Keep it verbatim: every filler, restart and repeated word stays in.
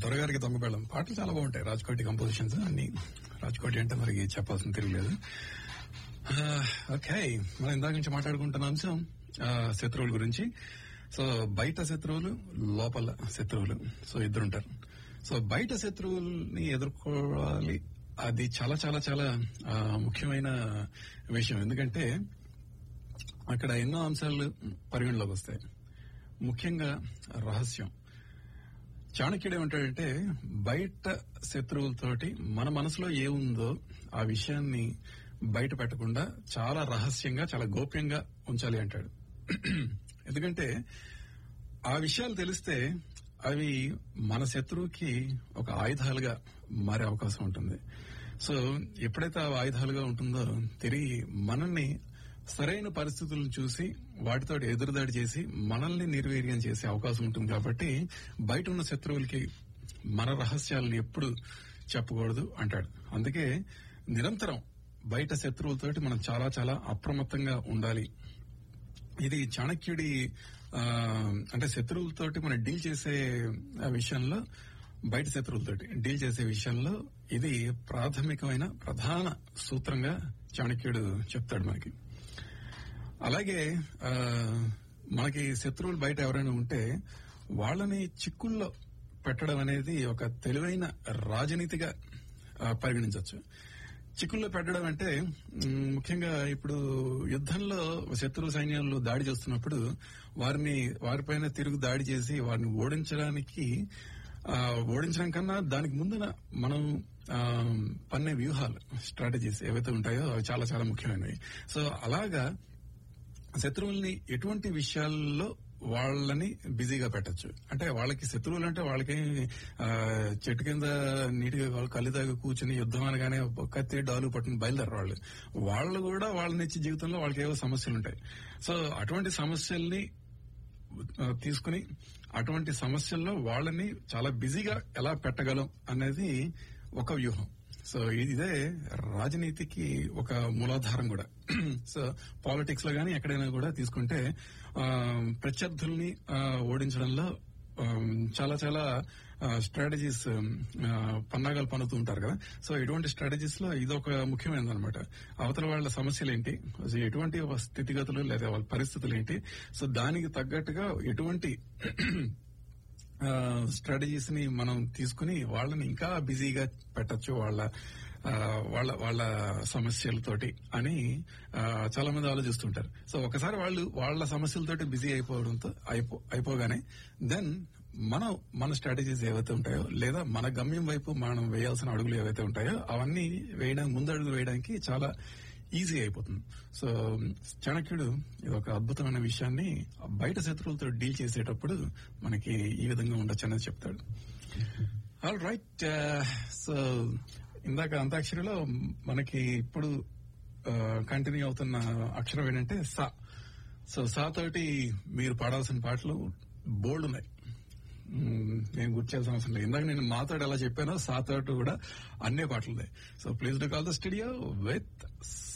దొరగారికి దొంగబెళ్ళం పాటలు చాలా బాగుంటాయి. రాజ్కోటి కంపోజిషన్స్ అన్ని. రాజ్కోటి అంటే మరి చెప్పాల్సిన తిరగలేదు. ఓకే, మనం ఇందాక నుంచి మాట్లాడుకుంటున్న అంశం శత్రువుల గురించి. సో బయట శత్రువులు, లోపల శత్రువులు, సో ఇద్దరుంటారు. సో బయట శత్రువుల్ని ఎదుర్కోవాలి, అది చాలా చాలా చాలా ముఖ్యమైన విషయం. ఎందుకంటే అక్కడ ఎన్నో అంశాలు పరిగణలోకి వస్తాయి. ముఖ్యంగా రహస్యం. చాణక్యుడు ఏమంటాడంటే బయట శత్రువులతోటి మన మనసులో ఏముందో ఆ విషయాన్ని బయట పెట్టకుండా చాలా రహస్యంగా, చాలా గోప్యంగా ఉంచాలి అంటాడు. ఎందుకంటే ఆ విషయాలు తెలిస్తే అవి మన శత్రువుకి ఒక ఆయుధాలుగా మారే అవకాశం ఉంటుంది. సో ఎప్పుడైతే ఆ ఆయుధాలుగా ఉంటుందో తిరిగి మనల్ని సరైన పరిస్థితులను చూసి వాటితో ఎదురుదాడి చేసి మనల్ని నిర్వీర్యం చేసే అవకాశం ఉంటుంది. కాబట్టి బయట ఉన్న శత్రువులకి మన రహస్యాలను ఎప్పుడు చెప్పకూడదు అంటాడు. అందుకే నిరంతరం బయట శత్రువులతోటి మనం చాలా చాలా అప్రమత్తంగా ఉండాలి. ఇది చాణక్యుడి అంటే శత్రువులతోటి మనం డీల్ చేసే విషయంలో, బయట శత్రువులతోటి డీల్ చేసే విషయంలో ఇది ప్రాథమికమైన ప్రధాన సూత్రంగా చాణక్యుడు చెప్తాడు మనకి. అలాగే మనకి శత్రువులు బయట ఎవరైనా ఉంటే వాళ్ళని చిక్కుల్లో పెట్టడం అనేది ఒక తెలివైన రాజనీతిగా పరిగణించవచ్చు. చిక్కుల్లో పెట్టడం అంటే ముఖ్యంగా ఇప్పుడు యుద్ధంలో శత్రు సైన్యంలో దాడి చేస్తున్నప్పుడు వారిని వారిపైన తిరుగు దాడి చేసి వారిని ఓడించడానికి ఓడించడం కన్నా దానికి ముందున మనం పన్నే వ్యూహాలు, స్ట్రాటజీస్ ఏవైతే ఉంటాయో అవి చాలా చాలా ముఖ్యమైనవి. సో అలాగా శత్రువుల్ని ఎటువంటి విషయాల్లో వాళ్ళని బిజీగా పెట్టచ్చు. అంటే వాళ్ళకి శత్రువులు అంటే వాళ్ళకి చెట్టు కింద నీటిగా వాళ్ళు కళ్ళు దాకా కూర్చుని యుద్ధం అనగానే కత్తి డాలు పట్టుకుని బయలుదేరారు వాళ్ళు. వాళ్ళు కూడా వాళ్ళని ఇచ్చే జీవితంలో వాళ్ళకి ఏవో సమస్యలు ఉంటాయి. సో అటువంటి సమస్యల్ని తీసుకుని అటువంటి సమస్యల్లో వాళ్ళని చాలా బిజీగా ఎలా పెట్టగలం అనేది ఒక వ్యూహం. సో ఇదే రాజనీతికి ఒక మూలాధారం కూడా. సో పాలిటిక్స్ లో గానీ ఎక్కడైనా కూడా తీసుకుంటే ప్రత్యర్థుల్ని ఓడించడంలో చాలా చాలా స్ట్రాటజీస్ పన్నాగాలు పన్నుతూ ఉంటారు కదా. సో ఇటువంటి స్ట్రాటజీస్ లో ఇదొక ముఖ్యమైనది అనమాట. అవతల వాళ్ళ సమస్యలు ఏంటి, ఎటువంటి స్థితిగతులు లేదా వాళ్ళ పరిస్థితులు ఏంటి, సో దానికి తగ్గట్టుగా ఎటువంటి స్ట్రాటజీస్ ని మనం తీసుకుని వాళ్ళని ఇంకా బిజీగా పెట్టచ్చు వాళ్ళ వాళ్ళ వాళ్ళ సమస్యలతోటి అని చాలా మంది ఆలోచిస్తుంటారు. సో ఒకసారి వాళ్ళు వాళ్ళ సమస్యలతోటి బిజీ అయిపోవడంతో అయిపో అయిపోగానే దెన్ మనం మన స్ట్రాటజీస్ ఏవైతే ఉంటాయో లేదా మన గమ్యం వైపు మనం వేయాల్సిన అడుగులు ఏవైతే ఉంటాయో అవన్నీ వేయడానికి ముందు అడుగు వేయడానికి చాలా ఈజీ అయిపోతుంది. సో చాణక్యుడు ఇది ఒక అద్భుతమైన విషయాన్ని బయట శత్రువులతో డీల్ చేసేటప్పుడు మనకి ఈ విధంగా ఉండొచ్చు అనేది చెప్తాడు. All right. సో ఇందాక అంతాక్షరిలో మనకి ఇప్పుడు కంటిన్యూ అవుతున్న అక్షరం ఏంటంటే సా. సో సా తోటి మీరు పాడాల్సిన పాటలు బోల్డ్ ఉన్నాయి. నేను గుర్తు చేయాల్సిన అవసరం లేదు. ఇందాక నేను మాతోటి ఎలా చెప్పానో సా తోటి కూడా అన్ని పాటలు ఉన్నాయి. So please do call the studio with